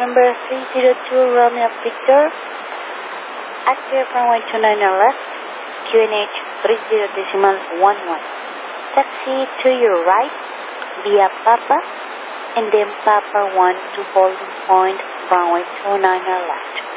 number 302 Romeo Victor, active runway 29 left, QNH 30.11. Taxi to your right, via Papa, and then Papa 1 to holding point, runway 29 left.